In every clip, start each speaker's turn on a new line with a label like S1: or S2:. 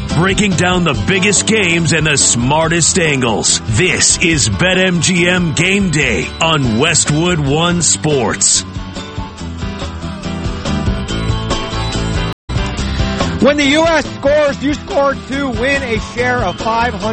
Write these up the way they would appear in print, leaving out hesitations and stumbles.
S1: breaking down the biggest games and the smartest angles. This is BetMGM Game Day on Westwood One Sports.
S2: When the U.S. scores, you score to win a share of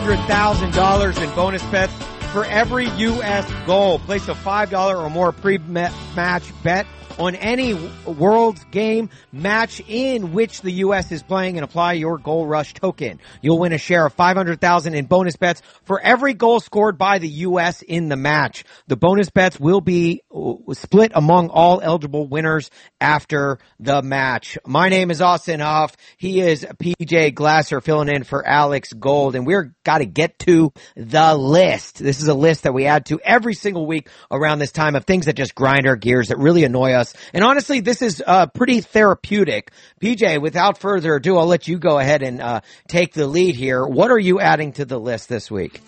S2: $500,000 in bonus bets for every U.S. goal. Place a $5 or more pre-match bet on any World's game match in which the U.S. is playing and apply your Goal Rush token. You'll win a share of $500,000 in bonus bets for every goal scored by the U.S. in the match. The bonus bets will be split among all eligible winners after the match. My name is Austin Huff. He is PJ Glasser filling in for Alex Gold, and we're got to get to the list. This is a list that we add to every single week around this time of things that just grind our gears, that really annoy us. And honestly, this is pretty therapeutic. PJ, without further ado, I'll let you go ahead and take the lead here. What are you adding to the list this week?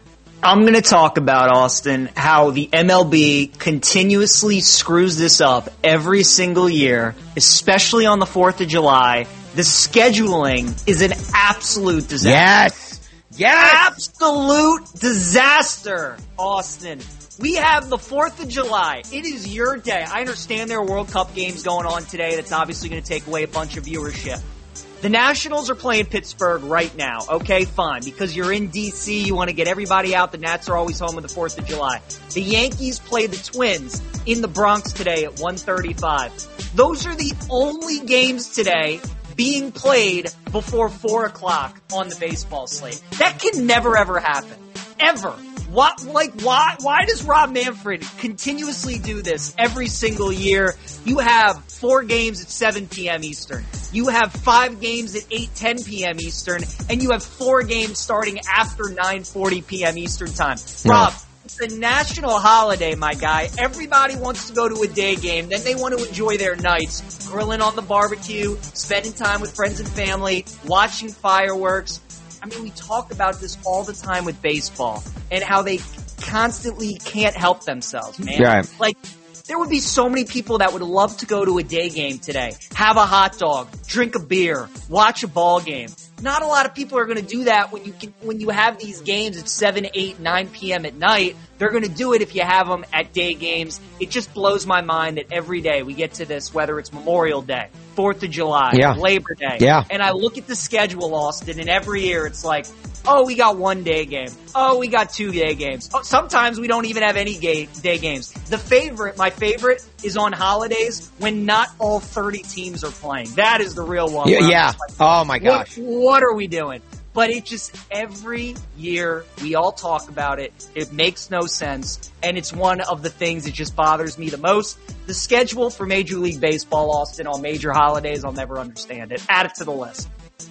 S3: I'm going to talk about, Austin, how the MLB continuously screws this up every single year, especially on the 4th of July. The scheduling is an absolute disaster.
S2: Yes!
S3: Absolute disaster, Austin. We have the 4th of July. It is your day. I understand there are World Cup games going on today. That's obviously going to take away a bunch of viewership. The Nationals are playing Pittsburgh right now. Okay, fine. Because you're in D.C., you want to get everybody out. The Nats are always home on the 4th of July. The Yankees play the Twins in the Bronx today at 1:35. Those are the only games today being played before 4 o'clock on the baseball slate. That can never, ever happen. Ever. Why does Rob Manfred continuously do this every single year? You have 4 games at 7 p.m. Eastern. You have 5 games at 8:10 p.m. Eastern. And you have 4 games starting after 9:40 p.m. Eastern time. Rob, it's a national holiday, my guy. Everybody wants to go to a day game. Then they want to enjoy their nights, grilling on the barbecue, spending time with friends and family, watching fireworks. I mean, we talk about this all the time with baseball and how they constantly can't help themselves, man.
S2: Right.
S3: Like, there would be so many people that would love to go to a day game today, have a hot dog, drink a beer, watch a ball game. Not a lot of people are going to do that when you have these games at 7, 8, 9 p.m. at night. They're going to do it if you have them at day games. It just blows my mind that every day we get to this, whether it's Memorial Day, 4th of July, Labor Day. Yeah. And I look at the schedule, Austin, and every year it's like, oh, we got 1 day game. Oh, we got 2 day games. Oh, sometimes we don't even have any day games. My favorite is on holidays when not all 30 teams are playing. That is the real one.
S2: Yeah. Like, oh my gosh.
S3: What are we doing? But it just, every year, we all talk about it. It makes no sense. And it's one of the things that just bothers me the most. The schedule for Major League Baseball, Austin, on major holidays, I'll never understand it. Add it to the list.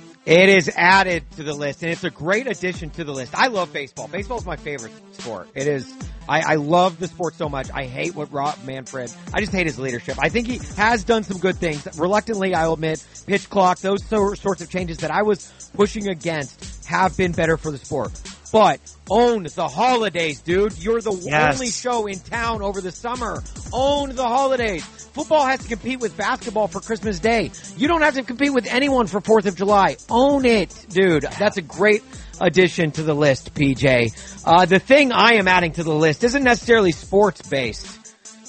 S2: It is added to the list, and it's a great addition to the list. I love baseball. Baseball is my favorite sport. It is. I love the sport so much. I hate what Rob Manfred, I just hate his leadership. I think he has done some good things. Reluctantly, I'll admit, pitch clock, those sorts of changes that I was pushing against have been better for the sport. But own the holidays, dude. You're the only show in town over the summer. Own the holidays. Football has to compete with basketball for Christmas Day. You don't have to compete with anyone for 4th of July. Own it, dude. That's a great addition to the list, PJ. The thing I am adding to the list isn't necessarily sports-based,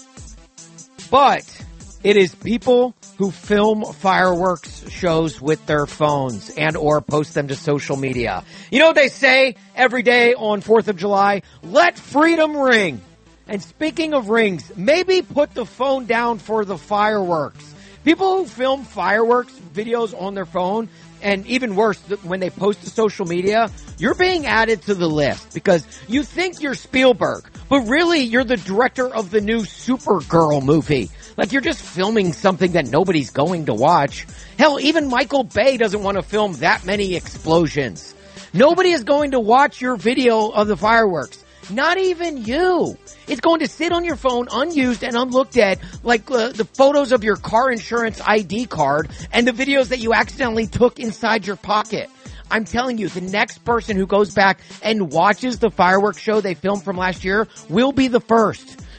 S2: but it is people who film fireworks shows with their phones and or post them to social media. You know what they say every day on 4th of July? Let freedom ring. And speaking of rings, maybe put the phone down for the fireworks. People who film fireworks videos on their phone, and even worse, when they post to social media, you're being added to the list because you think you're Spielberg, but really you're the director of the new Supergirl movie. Like, you're just filming something that nobody's going to watch. Hell, even Michael Bay doesn't want to film that many explosions. Nobody is going to watch your video of the fireworks. Not even you. It's going to sit on your phone unused and unlooked at, like the photos of your car insurance ID card and the videos that you accidentally took inside your pocket. I'm telling you, the next person who goes back and watches the fireworks show they filmed from last year will be the first.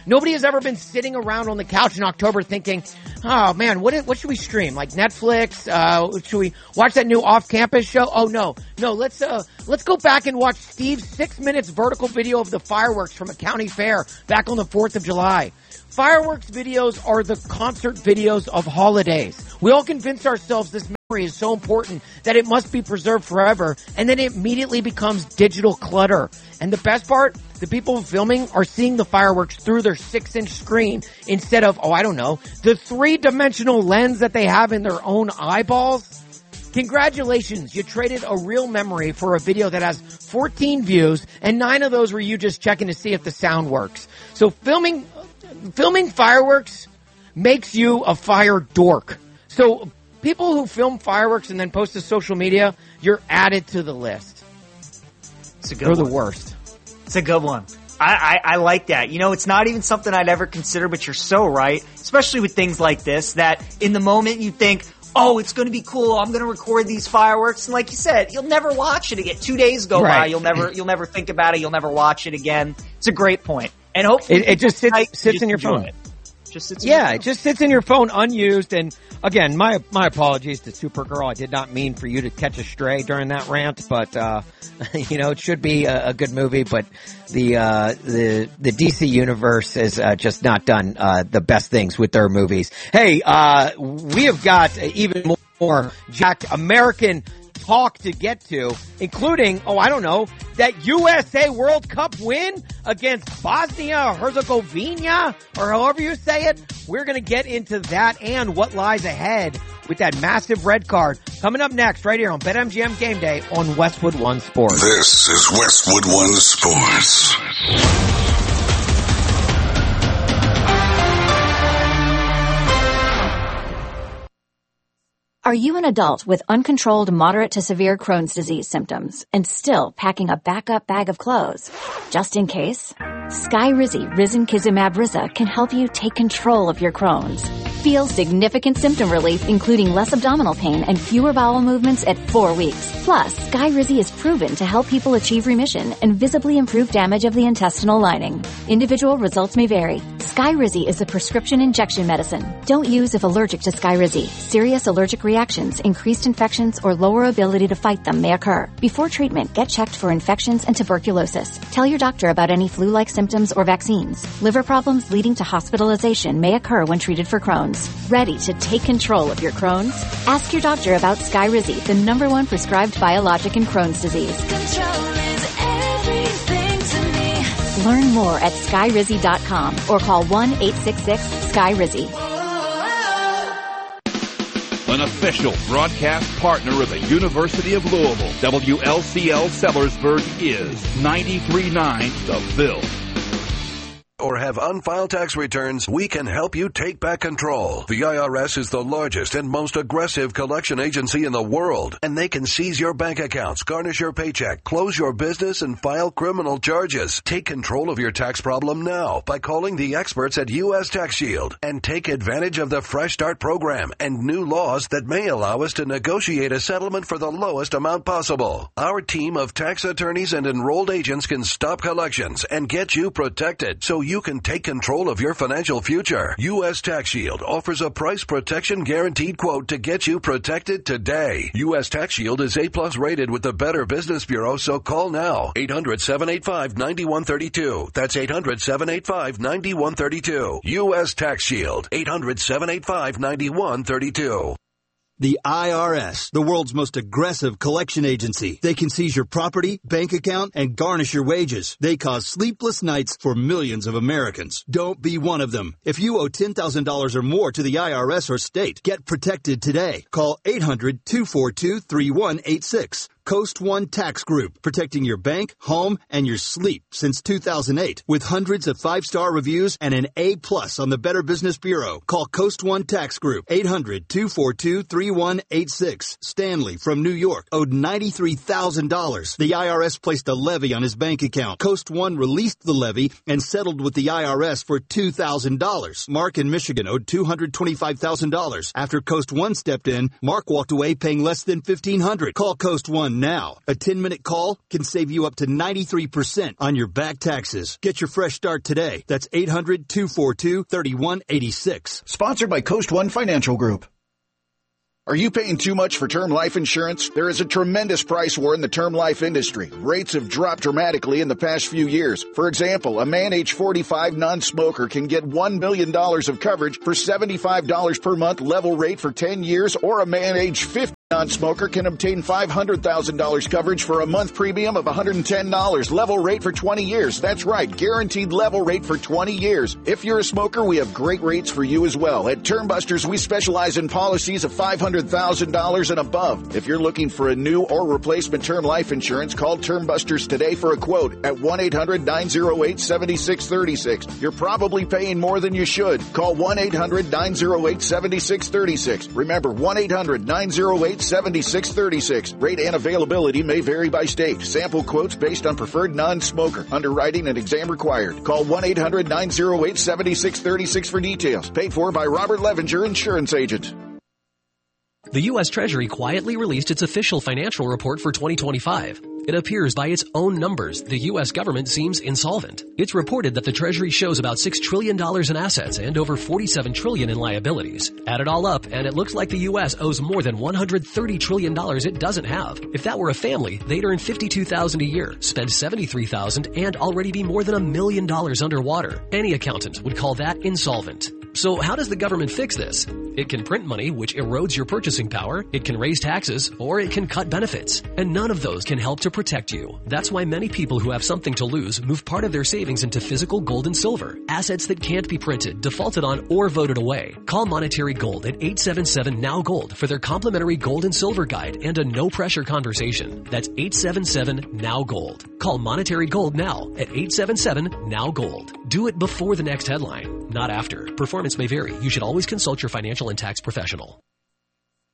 S2: Nobody has ever been sitting around on the couch in October thinking, oh man, what should we stream? Like Netflix? Should we watch that new off-campus show? Oh no, let's go back and watch Steve's 6 minutes vertical video of the fireworks from a county fair back on the 4th of July. Fireworks videos are the concert videos of holidays. We all convince ourselves this memory is so important that it must be preserved forever, and then it immediately becomes digital clutter. And the best part, the people filming are seeing the fireworks through their 6-inch screen instead of, the 3-dimensional lens that they have in their own eyeballs. Congratulations, you traded a real memory for a video that has 14 views, and 9 of those were you just checking to see if the sound works. So filming fireworks makes you a fire dork. So people who film fireworks and then post to social media, you're added to the list.
S3: It's a good one.
S2: They're the worst.
S3: It's a good one. I like that. You know, it's not even something I'd ever consider, but you're so right, especially with things like this, that in the moment you think, oh, it's going to be cool. I'm going to record these fireworks. And like you said, you'll never watch it again. 2 days go by. You'll never think about it. You'll never watch it again. It's a great point. And hopefully
S2: it just sits in your phone.
S3: It just sits in your phone unused. And again, my apologies to Supergirl. I did not mean for you to catch a stray during that rant, but it should be a good movie. But the DC universe has just not done the best things with their movies. Hey, we have got even more Jack American talk to get to, including, that USA World Cup win against Bosnia-Herzegovina, or however you say it. We're going to get into that and what lies ahead with that massive red card coming up next right here on BetMGM Game Day on Westwood One Sports.
S4: This is Westwood One Sports.
S5: Are you an adult with uncontrolled moderate to severe Crohn's disease symptoms and still packing a backup bag of clothes? Just in case? Skyrizi Risankizumab Riza can help you take control of your Crohn's. Feel significant symptom relief, including less abdominal pain and fewer bowel movements at 4 weeks. Plus, Skyrizi is proven to help people achieve remission and visibly improve damage of the intestinal lining. Individual results may vary. Skyrizi is a prescription injection medicine. Don't use if allergic to Skyrizi. Serious allergic reactions, increased infections, or lower ability to fight them may occur. Before treatment, get checked for infections and tuberculosis. Tell your doctor about any flu-like symptoms or vaccines. Liver problems leading to hospitalization may occur when treated for Crohn's. Ready to take control of your Crohn's? Ask your doctor about Skyrizi, the #1 prescribed biologic in Crohn's disease.
S6: Control is everything to me.
S5: Learn more at Skyrizi.com or call 1-866-SKYRIZI.
S7: An official broadcast partner of the University of Louisville, WLCL Sellersburg is 93.9 The Ville.
S4: Or have unfiled tax returns, we can help you take back control. The IRS is the largest and most aggressive collection agency in the world, and they can seize your bank accounts, garnish your paycheck, close your business, and file criminal charges. Take control of your tax problem now by calling the experts at U.S. Tax Shield and take advantage of the Fresh Start program and new laws that may allow us to negotiate a settlement for the lowest amount possible. Our team of tax attorneys and enrolled agents can stop collections and get you protected so you can take control of your financial future. U.S. Tax Shield offers a price protection guaranteed quote to get you protected today. U.S. Tax Shield is A+ rated with the Better Business Bureau, so call now. 800-785-9132. That's 800-785-9132. U.S. Tax Shield. 800-785-9132.
S8: The IRS, the world's most aggressive collection agency. They can seize your property, bank account, and garnish your wages. They cause sleepless nights for millions of Americans. Don't be one of them. If you owe $10,000 or more to the IRS or state, get protected today. Call 800-242-3186. Coast One Tax Group, protecting your bank, home, and your sleep since 2008. With hundreds of 5-star reviews and an A+ on the Better Business Bureau. Call Coast One Tax Group, 800-242-3186. Stanley from New York owed $93,000. The IRS placed a levy on his bank account. Coast One released the levy and settled with the IRS for $2,000. Mark in Michigan owed $225,000. After Coast One stepped in, Mark walked away paying less than $1,500. Call Coast One 1 now. A 10-minute call can save you up to 93% on your back taxes. Get your fresh start today. That's 800-242-3186.
S9: Sponsored by Coast One Financial Group. Are you paying too much for term life insurance? There is a tremendous price war in the term life industry. Rates have dropped dramatically in the past few years. For example, a man age 45 non-smoker can get $1 million of coverage for $75 per month level rate for 10 years, or a man age 50 non-smoker can obtain $500,000 coverage for a month premium of $110 level rate for 20 years. That's right, guaranteed level rate for 20 years. If you're a smoker, we have great rates for you as well. At Termbusters, we specialize in policies of $500,000 and above. If you're looking for a new or replacement term life insurance, call Termbusters today for a quote at 1-800-908-7636. You're probably paying more than you should. Call 1-800-908-7636. Remember, 1-800-908-7636. Rate and availability may vary by state. Sample quotes based on preferred non-smoker. Underwriting and exam required. Call 1-800-908-7636 for details. Paid for by Robert Levenger, Insurance Agent.
S10: The U.S. Treasury quietly released its official financial report for 2025. It appears by its own numbers, the U.S. government seems insolvent. It's reported that the Treasury shows about $6 trillion in assets and over $47 trillion in liabilities. Add it all up, and it looks like the U.S. owes more than $130 trillion it doesn't have. If that were a family, they'd earn $52,000 a year, spend $73,000, and already be more than $1 million underwater. Any accountant would call that insolvent. So how does the government fix this? It can print money, which erodes your purchasing power. It can raise taxes, or it can cut benefits. And none of those can help to protect you. That's why many people who have something to lose move part of their savings into physical gold and silver, assets that can't be printed, defaulted on, or voted away. Call Monetary Gold at 877-NOW-GOLD for their complimentary gold and silver guide and a no-pressure conversation. That's 877-NOW-GOLD. Call Monetary Gold now at 877-NOW-GOLD. Do it before the next headline, not after. Performance may vary. You should always consult your financial and tax professional.